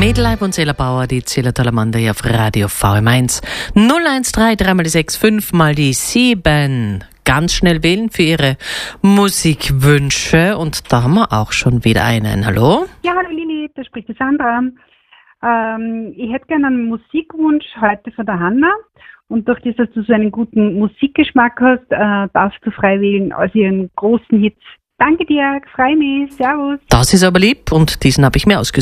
Mädelleib und Seelerbauer, die Zählertalamande hier auf Radio VM1. 013 3 mal die 6, 5 mal die 7. Ganz schnell wählen für Ihre Musikwünsche. Und da haben wir auch schon wieder einen. Hallo? Ja, hallo Lili, da spricht die Sandra. Ich hätte gerne einen Musikwunsch heute von der Hanna. Und durch das, dass du so einen guten Musikgeschmack hast, darfst du frei wählen aus ihren großen Hits. Danke dir, freue mich, servus. Das ist aber lieb und diesen habe ich mir ausgesucht.